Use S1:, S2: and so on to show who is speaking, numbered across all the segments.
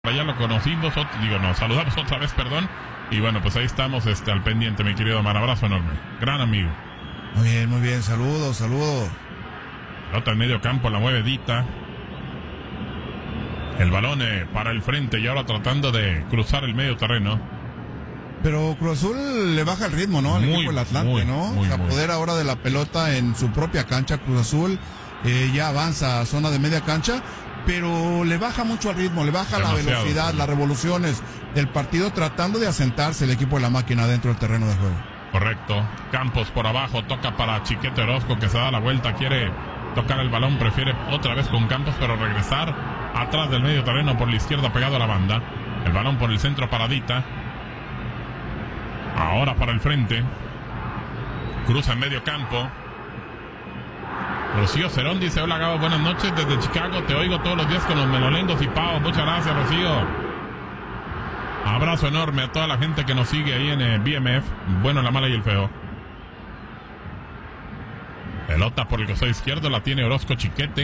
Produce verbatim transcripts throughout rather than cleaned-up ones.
S1: Ya lo conocimos, digo, nos saludamos otra vez, perdón. Y bueno, pues ahí estamos este, al pendiente, mi querido Omar. Abrazo enorme. Gran amigo.
S2: Muy bien, muy bien. Saludos, saludos.
S1: Pelota en medio campo, la mueve Dita. El balón eh, para el frente y ahora tratando de cruzar el medio terreno.
S2: Pero Cruz Azul le baja el ritmo, ¿no? Al
S1: Muy,
S2: equipo del Atlante,
S1: muy,
S2: ¿no?
S1: muy,
S2: Se
S1: muy.
S2: apodera ahora de la pelota en su propia cancha. Cruz Azul eh, ya avanza a zona de media cancha, pero le baja mucho al ritmo, le baja
S1: Demasiado,
S2: la velocidad,
S1: sí.
S2: las revoluciones del partido, tratando de asentarse el equipo de la máquina dentro del terreno de juego.
S1: Correcto. Campos por abajo, toca para Chiquete Orozco, que se da la vuelta, quiere tocar el balón, prefiere otra vez con Campos, pero regresar atrás del medio terreno por la izquierda pegado a la banda. El balón por el centro para Dita. Ahora para el frente. Cruza en medio campo. Rocío Cerón dice: hola Gabo, buenas noches desde Chicago, te oigo todos los días con los melolengos y pavo. Muchas gracias, Rocío. Abrazo enorme a toda la gente que nos sigue ahí en el B M F. Bueno, la mala y el feo. Pelota por el costado izquierdo, la tiene Orozco Chiquete.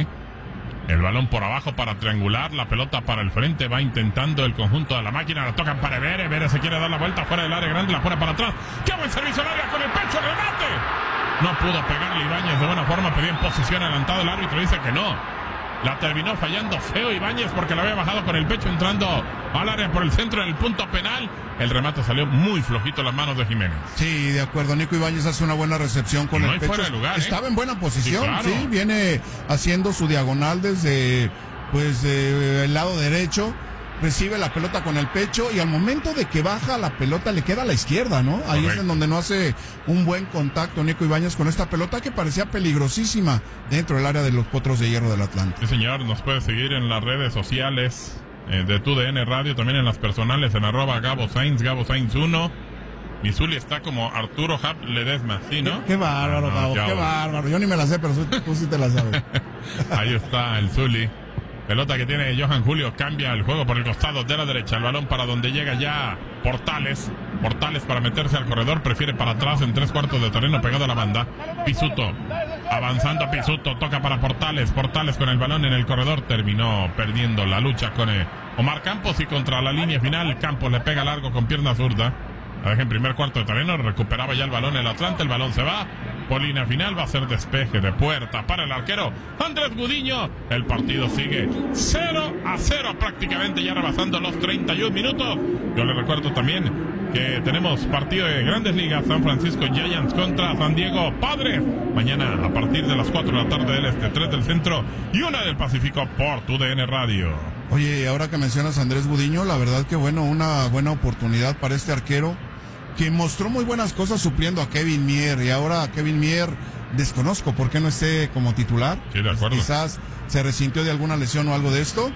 S1: El balón por abajo para triangular, la pelota para el frente, va intentando el conjunto de la máquina, la tocan para Evere, Evere se quiere dar la vuelta fuera del área grande, la pone para atrás. ¡Qué buen servicio al área con el pecho, remate! No pudo pegarle Ibáñez de buena forma, pedía en posición adelantado, el árbitro dice que no. La terminó fallando feo Ibáñez porque la había bajado con el pecho entrando al área por el centro en el punto penal. El remate salió muy flojito en las manos de Jiménez.
S2: Sí, de acuerdo. Nico Ibáñez hace una buena recepción con
S1: no
S2: el pecho.
S1: Fuera de lugar,
S2: Estaba
S1: ¿eh?
S2: en buena posición, sí,
S1: sí, claro.
S2: Viene haciendo su diagonal desde pues eh, el lado derecho. Recibe la pelota con el pecho y al momento de que baja la pelota le queda a la izquierda, ¿no? Ahí
S1: Correcto.
S2: es en donde no hace un buen contacto Nico Ibáñez con esta pelota que parecía peligrosísima dentro del área de los Potros de Hierro del Atlante.
S1: Sí, señor, nos puede seguir en las redes sociales eh, de Tu D N Radio, también en las personales en arroba Gabo Sainz, Gabo Sainz uno. Mi Zuli está como Arturo Hap Ledesma, ¿sí, no?
S2: Qué, qué bárbaro,
S1: Ah, no,
S2: Gabo,
S1: qué
S2: qué
S1: bárbaro.
S2: bárbaro. Yo ni me la sé, pero tú sí te la sabes.
S1: Ahí está el Zuli. Pelota que tiene Johan Julio, cambia el juego por el costado de la derecha, el balón para donde llega ya Portales, Portales para meterse al corredor, prefiere para atrás en tres cuartos de terreno pegado a la banda. Pisuto, avanzando Pisuto, toca para Portales, Portales con el balón en el corredor, terminó perdiendo la lucha con eh, Omar Campos y contra la línea final, Campos le pega largo con pierna zurda. La deja en primer cuarto de terreno, recuperaba ya el balón el Atlante, el balón se va, por línea final va a ser despeje de puerta para el arquero Andrés Gudiño. El partido sigue cero a cero prácticamente, ya rebasando los treinta y un minutos. Yo le recuerdo también que tenemos partido de Grandes Ligas, San Francisco Giants contra San Diego Padres, mañana a partir de las cuatro de la tarde del este, tres del centro y una del Pacífico por Tu D N Radio.
S2: Oye, ahora que mencionas a Andrés Gudiño, la verdad que bueno, una buena oportunidad para este arquero que mostró muy buenas cosas supliendo a Kevin Mier, y ahora a Kevin Mier desconozco por qué no esté como titular.
S1: Sí, de acuerdo.
S2: Quizás se resintió de alguna lesión o algo de esto,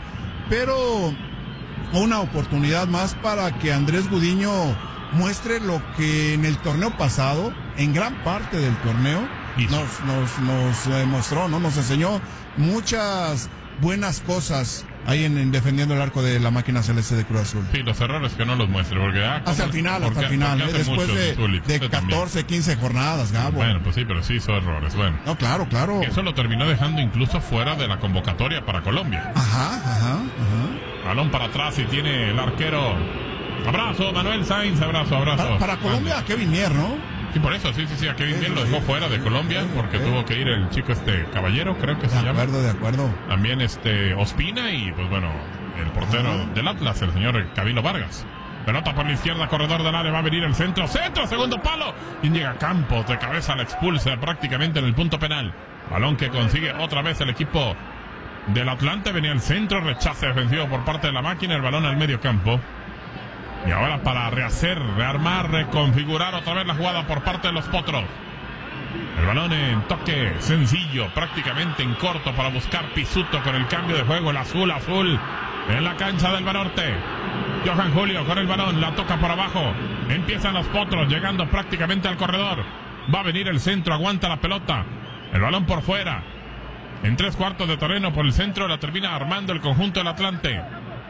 S2: pero una oportunidad más para que Andrés Gudiño muestre lo que en el torneo pasado, en gran parte del torneo,
S1: Hizo.
S2: nos, nos, nos eh, mostró, ¿no? Nos enseñó muchas buenas cosas ahí en, en defendiendo el arco de la máquina celeste de Cruz Azul.
S1: Sí, los errores que no los muestre, porque ah,
S2: Hasta el final, hasta el final, ¿eh? Después de, de catorce, quince jornadas, Gabo.
S1: Bueno, pues sí, pero sí hizo errores, bueno.
S2: No, claro, claro.
S1: Eso lo terminó dejando incluso fuera de la convocatoria para Colombia.
S2: Ajá, ajá, ajá.
S1: Balón para atrás y tiene el arquero. Abrazo, Manuel Sainz, abrazo, abrazo.
S2: Para, para Colombia, a Kevin Mier, ¿no?
S1: Sí, por eso, sí, sí, sí, a Kevin Mier lo dejó fuera de Colombia porque tuvo que ir el chico este Caballero, creo que se llama.
S2: De acuerdo, de acuerdo.
S1: También este Ospina y pues bueno, el portero
S2: Ajá.
S1: del Atlas, el señor Cabilo Vargas. Pelota por la izquierda, corredor del área, va a venir el centro, centro, segundo palo. Y llega Campos, de cabeza la expulsa prácticamente en el punto penal. Balón que consigue otra vez el equipo del Atlante, venía el centro, rechace defensivo por parte de la máquina, el balón al medio campo. Y ahora para rehacer, rearmar, reconfigurar otra vez la jugada por parte de los Potros. El balón en toque sencillo, prácticamente en corto para buscar Pisuto con el cambio de juego, el azul, azul, en la cancha del Banorte. Johan Julio con el balón, la toca por abajo. Empiezan los Potros, llegando prácticamente al corredor. Va a venir el centro, aguanta la pelota. El balón por fuera. En tres cuartos de terreno por el centro, la termina armando el conjunto del Atlante.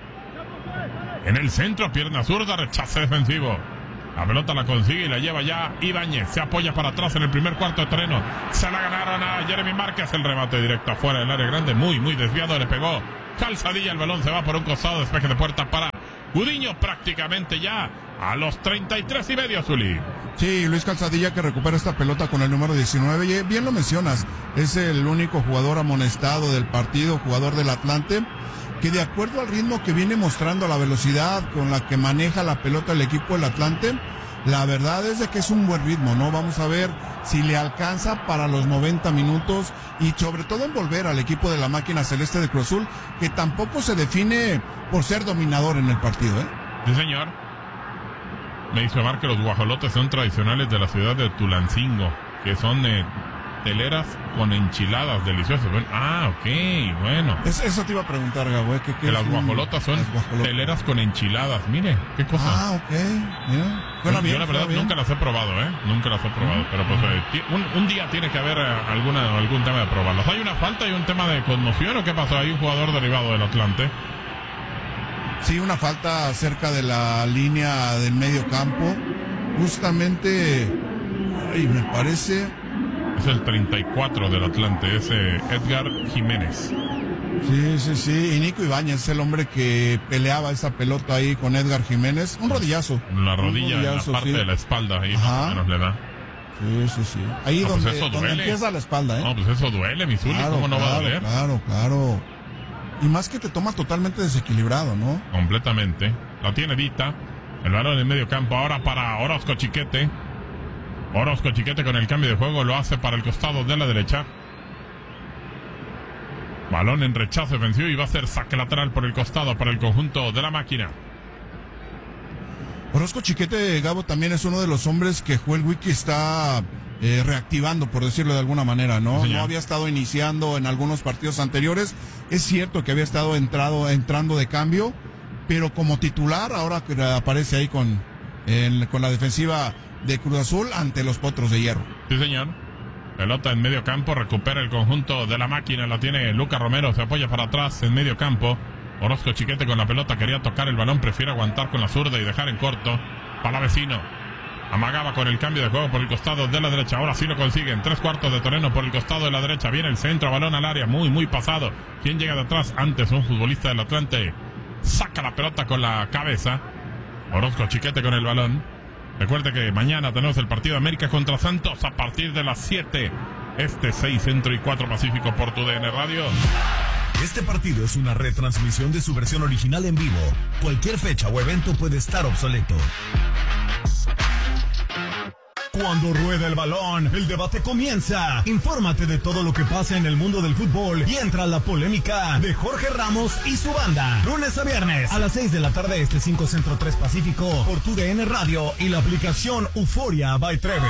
S1: En el centro, pierna zurda, rechace defensivo. La pelota la consigue y la lleva ya Ibáñez. Se apoya para atrás en el primer cuarto de terreno. Se la ganaron a Jeremy Márquez. El remate directo afuera del área grande. Muy, muy desviado. Le pegó Calzadilla, el balón se va por un costado, despeje de puerta para Gudiño, prácticamente ya a los treinta y tres y medio, Zuli.
S2: Sí, Luis Calzadilla que recupera esta pelota con el número diecinueve, y bien lo mencionas, es el único jugador amonestado del partido, jugador del Atlante, que de acuerdo al ritmo que viene mostrando, la velocidad con la que maneja la pelota el equipo del Atlante, la verdad es de que es un buen ritmo, ¿no? Vamos a ver si le alcanza para los noventa minutos y sobre todo envolver al equipo de la máquina celeste de Cruz Azul, que tampoco se define por ser dominador en el partido, ¿eh?
S1: Sí, señor. Me hizo ver que los guajolotes son tradicionales de la ciudad de Tulancingo, que son eh, teleras con enchiladas deliciosas. Bueno, ah, ok, bueno.
S2: Es, eso te iba a preguntar, Gabo, ¿eh? ¿Qué, qué
S1: que las
S2: un...
S1: guajolotas son
S2: las guajolotas.
S1: teleras con enchiladas. Mire, qué cosa.
S2: Ah, ok. Mira. Bueno,
S1: yo,
S2: bien,
S1: yo la verdad
S2: bien.
S1: nunca las he probado, ¿eh? Nunca las he probado. Pero pues eh, ti- un, un día tiene que haber eh, alguna algún tema de probarlas. ¿Hay una falta y un tema de conmoción o qué pasó? ¿Hay un jugador derivado del Atlante?
S2: Sí, una falta cerca de la línea del medio campo. Justamente, ay, me parece...
S1: Es el treinta y cuatro del Atlante, es eh, Edgar Jiménez.
S2: Sí, sí, sí. Y Nico Ibáñez es el hombre que peleaba esa pelota ahí con Edgar Jiménez. Un rodillazo.
S1: La rodilla,
S2: Un
S1: en la
S2: rodillazo,
S1: parte
S2: sí.
S1: de la espalda, ahí
S2: Ajá.
S1: más o menos le da.
S2: Sí, sí, sí. Ahí
S1: Ah, pues
S2: donde,
S1: eso
S2: donde
S1: duele.
S2: empieza la espalda, ¿eh?
S1: No, pues eso duele, mi Zuli,
S2: Claro,
S1: ¿cómo no va a
S2: claro,
S1: doler?
S2: Claro, claro. Y más que te toma totalmente desequilibrado, ¿no?
S1: Completamente. La tiene Dita. El balón en medio campo ahora para Orozco Chiquete. Orozco Chiquete con el cambio de juego lo hace para el costado de la derecha. Balón en rechazo defensivo y va a ser saque lateral por el costado para el conjunto de la máquina.
S2: Orozco Chiquete, Gabo, también es uno de los hombres que Joel Wiki está eh, reactivando, por decirlo de alguna manera, ¿no?
S1: Sí,
S2: no había estado iniciando en algunos partidos anteriores. Es cierto que había estado entrado, entrando de cambio, pero como titular, ahora que aparece ahí con, en, con la defensiva de Cruz Azul ante los Potros de Hierro.
S1: Sí, señor. Pelota en medio campo, recupera el conjunto de la máquina, la tiene Lucas Romero, se apoya para atrás en medio campo. Orozco Chiquete con la pelota, quería tocar el balón, prefiere aguantar con la zurda y dejar en corto para vecino. Amagaba con el cambio de juego por el costado de la derecha, ahora sí lo consiguen, tres cuartos de terreno por el costado de la derecha, viene el centro, balón al área, muy muy pasado. ¿Quién llega de atrás? Antes un futbolista del Atlante, saca la pelota con la cabeza. Orozco Chiquete con el balón. Recuerde que mañana tenemos el partido de América contra Santos a partir de las siete. Este seis Centro y cuatro Pacífico por tu D N Radio.
S3: Este partido es una retransmisión de su versión original en vivo. Cualquier fecha o evento puede estar obsoleto. Cuando rueda el balón, el debate comienza. Infórmate de todo lo que pasa en el mundo del fútbol y entra a la polémica de Jorge Ramos y su banda. Lunes a viernes a las seis de la tarde, este cinco Centro tres Pacífico por tu D N Radio y la aplicación Euforia by Treve.